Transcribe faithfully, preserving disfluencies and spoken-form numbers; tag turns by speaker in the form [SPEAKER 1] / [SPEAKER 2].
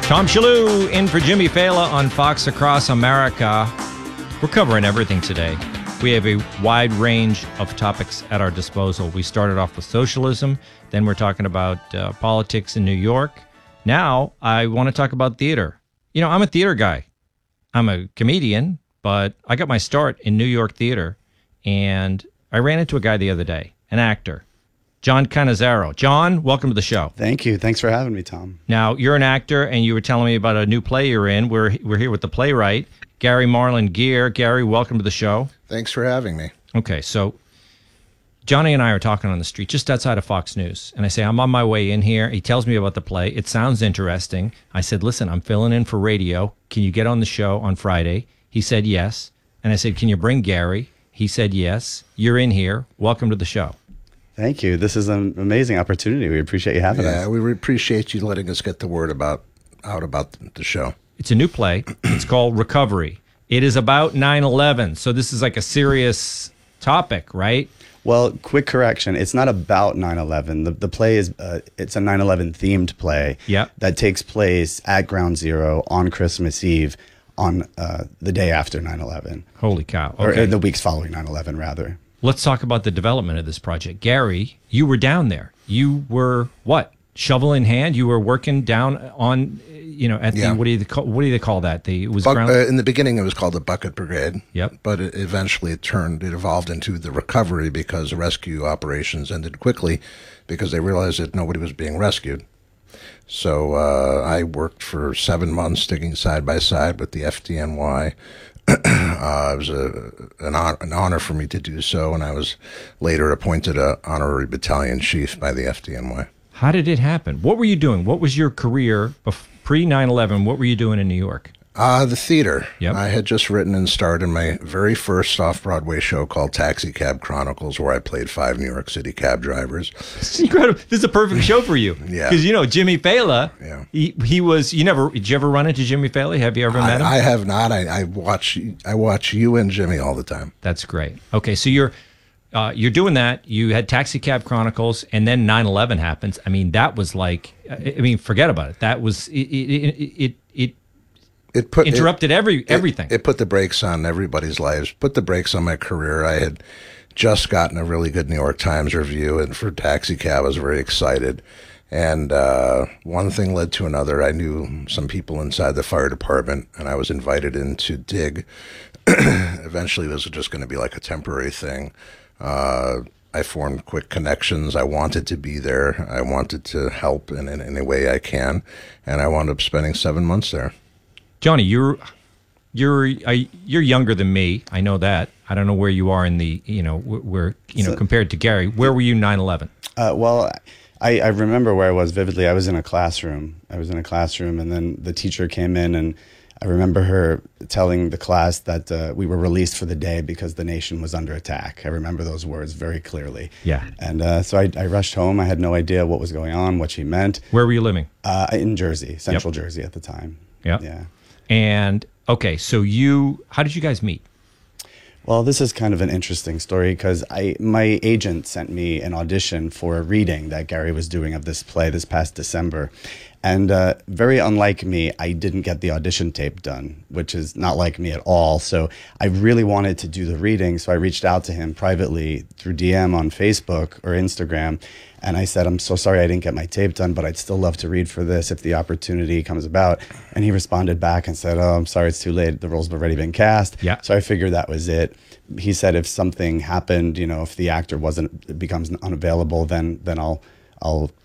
[SPEAKER 1] Tom Shalhoub in for Jimmy Fallon on Fox Across America. We're covering everything today. We have a wide range of topics at our disposal. We started off with socialism. Then we're talking about uh, politics in New York. Now I want to talk about theater. You know, I'm a theater guy. I'm a comedian, but I got my start in New York theater. And I ran into a guy the other day, an actor. John Cannizzaro. John, welcome to the show.
[SPEAKER 2] Thank you. Thanks for having me, Tom.
[SPEAKER 1] Now, you're an actor, and you were telling me about a new play you're in. We're we're here with the playwright, Gary Marlon Geer. Gary, welcome to the show.
[SPEAKER 3] Thanks for having me.
[SPEAKER 1] Okay, so Johnny and I are talking on the street just outside of Fox News, and I say, I'm on my way in here. He tells me about the play. It sounds interesting. I said, listen, I'm filling in for radio. Can you get on the show on Friday? He said yes. And I said, can you bring Gary? He said yes. You're in here. Welcome to the show.
[SPEAKER 2] Thank you. This is an amazing opportunity. We appreciate you having
[SPEAKER 3] yeah,
[SPEAKER 2] us.
[SPEAKER 3] Yeah, we appreciate you letting us get the word about out about the show.
[SPEAKER 1] It's a new play. It's called Recovery. It is about nine eleven. So this is like a serious topic, right?
[SPEAKER 2] Well, quick correction. It's not about nine eleven. The, the play is, uh, it's a nine eleven themed play
[SPEAKER 1] yep.
[SPEAKER 2] that takes place at Ground Zero on Christmas Eve on uh, the day after nine eleven.
[SPEAKER 1] Holy cow. Okay.
[SPEAKER 2] Or, or the weeks following nine eleven, rather.
[SPEAKER 1] Let's talk about the development of this project. Gary, you were down there. You were what? Shovel in hand. You were working down on, you know, at the
[SPEAKER 3] yeah.
[SPEAKER 1] what do you call what do they call that? The it was
[SPEAKER 3] Buck,
[SPEAKER 1] ground.
[SPEAKER 3] Uh, in the beginning, it was called the Bucket Brigade.
[SPEAKER 1] Yep.
[SPEAKER 3] But it, eventually, it turned. It evolved into the Recovery because rescue operations ended quickly because they realized that nobody was being rescued. So uh, I worked for seven months, sticking side by side with the F D N Y. uh, it was a, an, on, an honor for me to do so, and I was later appointed a honorary battalion chief by the F D N Y.
[SPEAKER 1] How did it happen? What were you doing? What was your career pre nine eleven? What were you doing in New York?
[SPEAKER 3] Uh, the theater.
[SPEAKER 1] Yep.
[SPEAKER 3] I had just written and starred in my very first off-Broadway show called Taxi Cab Chronicles, where I played five New York City cab drivers.
[SPEAKER 1] It's incredible. This is a perfect show for you.
[SPEAKER 3] Yeah.
[SPEAKER 1] Because, you know, Jimmy Fallon,
[SPEAKER 3] yeah.
[SPEAKER 1] he, he was, you never, did you ever run into Jimmy Fallon? Have you ever met him?
[SPEAKER 3] I, I have not. I, I watch I watch you and Jimmy all the time.
[SPEAKER 1] That's great. Okay, so you're uh, you're doing that. You had Taxi Cab Chronicles, and then nine eleven happens. I mean, that was like, I mean, forget about it. That was, it, it, it, it
[SPEAKER 3] It put
[SPEAKER 1] interrupted
[SPEAKER 3] it,
[SPEAKER 1] every everything.
[SPEAKER 3] It, it put the brakes on everybody's lives. Put the brakes on my career. I had just gotten a really good New York Times review, and for Taxi Cab, I was very excited. And uh, one thing led to another. I knew some people inside the fire department, and I was invited in to dig. Eventually, this was just going to be like a temporary thing. Uh, I formed quick connections. I wanted to be there. I wanted to help in, in any way I can, and I wound up spending seven months there.
[SPEAKER 1] Johnny, you're you're I, you're younger than me. I know that. I don't know where you are in the you know where you know
[SPEAKER 2] so,
[SPEAKER 1] compared to Gary. Where were you nine eleven?
[SPEAKER 2] Uh, well, I, I remember where I was vividly. I was in a classroom. I was in a classroom, and then the teacher came in, and I remember her telling the class that uh, we were released for the day because the nation was under attack. I remember those words very clearly.
[SPEAKER 1] Yeah.
[SPEAKER 2] And uh, so I, I rushed home. I had no idea what was going on, what she meant.
[SPEAKER 1] Where were you living?
[SPEAKER 2] Uh, in Jersey, Central
[SPEAKER 1] Yep.
[SPEAKER 2] Jersey at the time.
[SPEAKER 1] Yep.
[SPEAKER 2] Yeah.
[SPEAKER 1] And okay, so you, how did you guys meet?
[SPEAKER 2] Well, this is kind of an interesting story because I my agent sent me an audition for a reading that Gary was doing of this play this past December. And uh, very unlike me, I didn't get the audition tape done, which is not like me at all. So I really wanted to do the reading. So I reached out to him privately through D M on Facebook or Instagram. And I said, I'm so sorry I didn't get my tape done, but I'd still love to read for this if the opportunity comes about. And he responded back and said, oh, I'm sorry, it's too late. The role's already been cast.
[SPEAKER 1] Yeah.
[SPEAKER 2] So I figured that was it. He said if something happened, you know, if the actor wasn't, becomes unavailable, then then I'll I'll